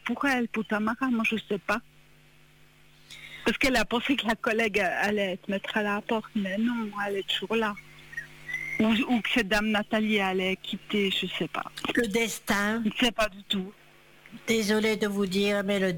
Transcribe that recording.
pour elle, pour Tamara, moi je sais pas. Parce qu'elle a pensé que la collègue allait te mettre à la porte, mais non, elle est toujours là. Ou que cette dame Nathalie allait quitter, je sais pas. Le destin. Je ne sais pas du tout. Désolée de vous dire, mais le